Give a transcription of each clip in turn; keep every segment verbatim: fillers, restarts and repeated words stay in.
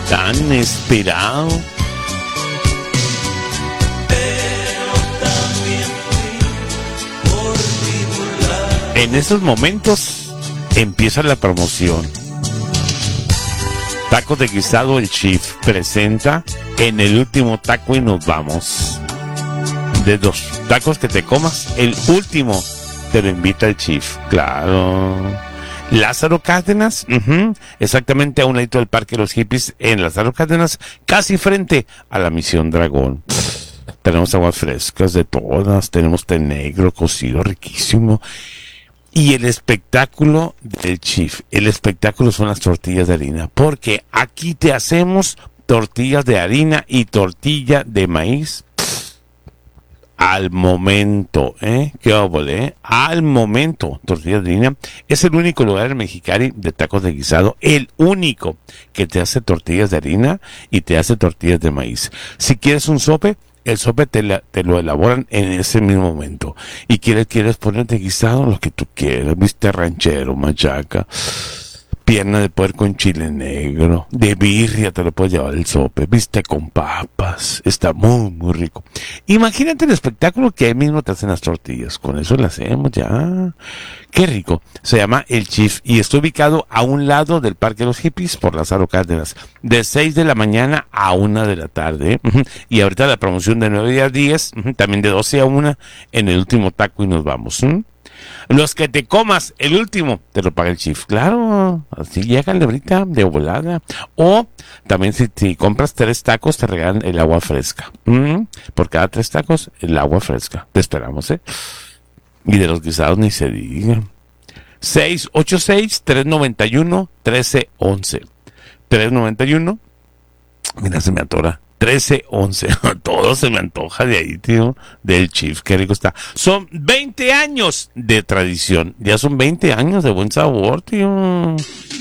tan esperado. En esos momentos empieza la promoción. Tacos de Guisado El Chief presenta En el último taco y nos vamos. De dos tacos que te comas, el último te lo invita el Chief. Claro. Lázaro Cárdenas, uh-huh, exactamente a un ladito del Parque de los Hippies, en Lázaro Cárdenas, casi frente a la Misión Dragón. Tenemos aguas frescas de todas, tenemos té negro, cocido, riquísimo. Y el espectáculo del Chief, el espectáculo son las tortillas de harina, porque aquí te hacemos tortillas de harina y tortilla de maíz al momento, ¿eh? ¿Qué óvole, eh? Al momento, tortillas de harina. Es el único lugar en Mexicali de tacos de guisado, el único que te hace tortillas de harina y te hace tortillas de maíz. Si quieres un sope, el sope te, la, te lo elaboran en ese mismo momento. Y quieres, quieres ponerte guisado, lo que tú quieras, viste ranchero, machaca, pierna de puerco en chile negro, de birria te lo puedes llevar el sope, viste con papas, está muy, muy rico. Imagínate el espectáculo que ahí mismo te hacen las tortillas, con eso lo hacemos ya. Qué rico. Se llama El Chief y está ubicado a un lado del Parque de los Hippies por Lázaro Cárdenas, de seis de la mañana a una de la tarde. Uh-huh. Y ahorita la promoción de nueve a diez, uh-huh, también de doce a una en el último taco y nos vamos. ¿Mm? Los que te comas, el último, te lo paga el Chief. Claro, así llega la ahorita de volada. O también si, si compras tres tacos, te regalan el agua fresca. ¿Mm? Por cada tres tacos, el agua fresca. Te esperamos, ¿eh? Y de los guisados ni se diga. seis ocho seis, tres nueve uno, uno tres once. tres nueve uno. Mira, se me atora. trece once. Todo se me antoja de ahí, tío. Del Chief. Qué rico está. Son veinte años de tradición. Ya son veinte años de buen sabor, tío. Uh-huh.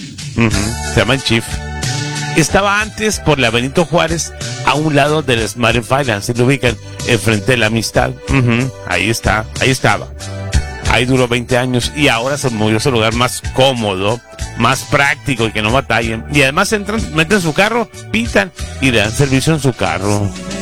Se llama el Chief. Estaba antes por la Benito Juárez, a un lado del Smart and Finance. Se lo ubican enfrente de la Amistad. Uh-huh. Ahí está. Ahí estaba. Ahí duró veinte años y ahora se movió a ese lugar más cómodo, más práctico y que no batallen. Y además entran, meten su carro, pitan y le dan servicio en su carro.